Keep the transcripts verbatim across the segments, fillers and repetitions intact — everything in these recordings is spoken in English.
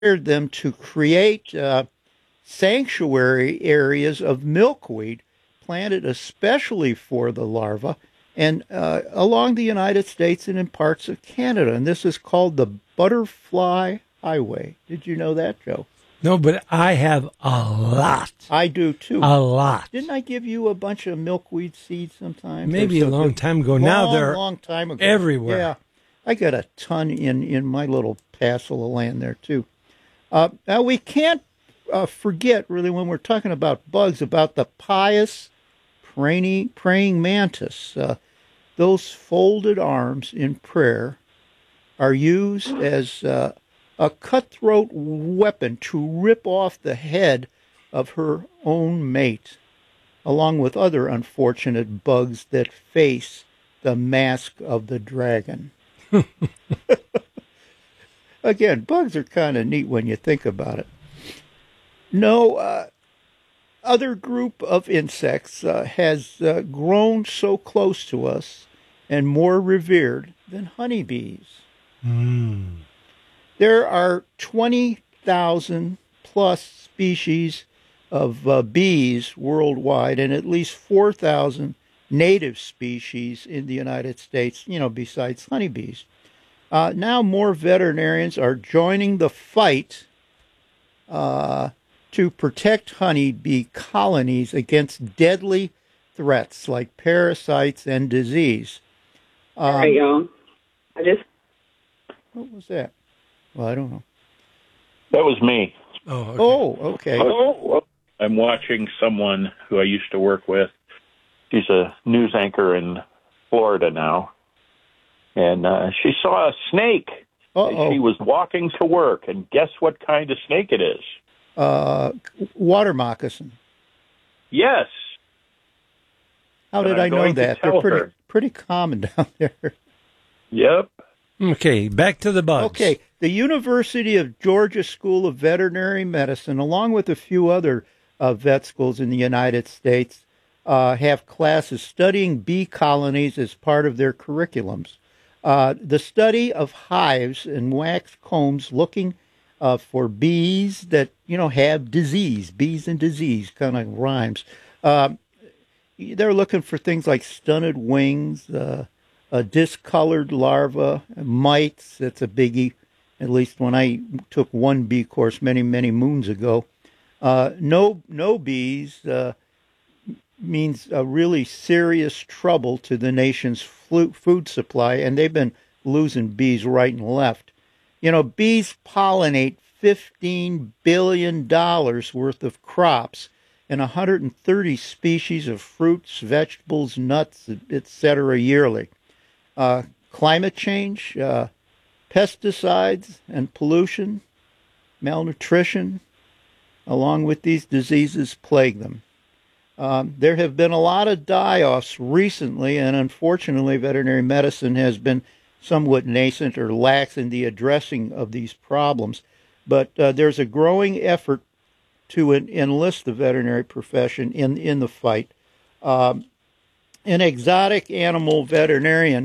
inspired them to create uh, sanctuary areas of milkweed planted especially for the larva and uh, along the United States and in parts of Canada. And this is called the Butterfly Highway. Did you know that, Joe? No, but I have a lot. I do too. A lot. Didn't I give you a bunch of milkweed seeds sometimes? Maybe a long time ago. Long, now they're long time ago. everywhere. Yeah, I got a ton in, in my little parcel of land there too. Uh, now we can't uh, forget, really, when we're talking about bugs, about the pious praying, praying mantis. Uh, those folded arms in prayer are used as uh, a cutthroat weapon to rip off the head of her own mate, along with other unfortunate bugs that face the mask of the dragon. Again, bugs are kind of neat when you think about it. No uh, other group of insects uh, has uh, grown so close to us and more revered than honeybees. Mm. There are twenty thousand plus species of uh, bees worldwide and at least four thousand native species in the United States, you know, besides honeybees. Uh, now more veterinarians are joining the fight uh, to protect honeybee colonies against deadly threats like parasites and disease. Um, All right, y'all. I just... What was that? Well, I don't know. That was me. Oh, okay. Oh, okay. Oh, I'm watching someone who I used to work with. She's a news anchor in Florida now. And uh, she saw a snake. Uh-oh. She was walking to work, and guess what kind of snake it is? Uh, water moccasin. Yes. How did And I'm I know going to that? tell They're pretty her. pretty common down there. Yep. Okay, back to the bugs. Okay, the University of Georgia School of Veterinary Medicine, along with a few other uh, vet schools in the United States, uh, have classes studying bee colonies as part of their curriculums. Uh, the study of hives and wax combs looking uh, for bees that, you know, have disease, bees and disease kind of rhymes. Uh, they're looking for things like stunted wings, uh, a discolored larva, mites. That's a biggie, at least when I took one bee course many, many moons ago. Uh, no, no bees uh, means a really serious trouble to the nation's flu- food supply, and they've been losing bees right and left. You know, bees pollinate fifteen billion dollars worth of crops and one hundred thirty species of fruits, vegetables, nuts, et cetera yearly. Uh, climate change, uh, pesticides and pollution, malnutrition, along with these diseases, plague them. Um, there have been a lot of die-offs recently, and unfortunately, veterinary medicine has been somewhat nascent or lax in the addressing of these problems. But uh, there's a growing effort to en- enlist the veterinary profession in, in the fight. Um, an exotic animal veterinarian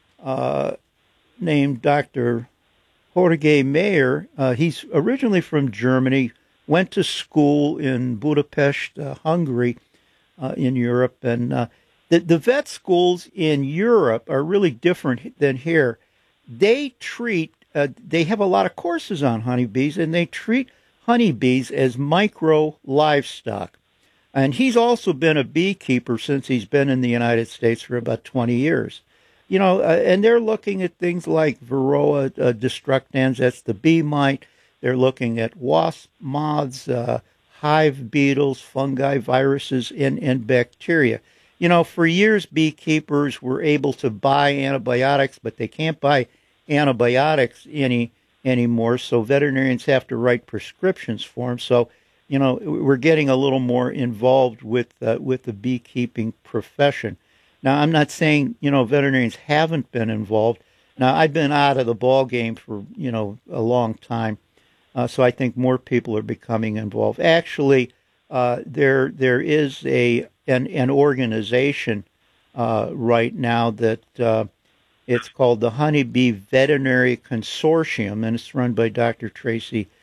uh, named Doctor Jorge Mayer, uh, he's originally from Germany, went to school in Budapest, uh, Hungary, uh, in Europe. And uh, the, the vet schools in Europe are really different than here. They treat, uh, they have a lot of courses on honeybees, and they treat honeybees as micro livestock. And he's also been a beekeeper since he's been in the United States for about twenty years. You know, uh, and they're looking at things like Varroa uh, destructans, that's the bee mite. They're looking at wasp moths, uh, hive beetles, fungi, viruses, and, and bacteria. You know, for years, beekeepers were able to buy antibiotics, but they can't buy antibiotics any anymore, so veterinarians have to write prescriptions for them. So, you know, we're getting a little more involved with uh, with the beekeeping profession. Now, I'm not saying, you know, veterinarians haven't been involved. Now, I've been out of the ball game for, you know, a long time, uh, so I think more people are becoming involved. Actually, uh, there there is a an, an organization uh, right now that uh, it's called the Honeybee Veterinary Consortium, and it's run by Doctor Tracy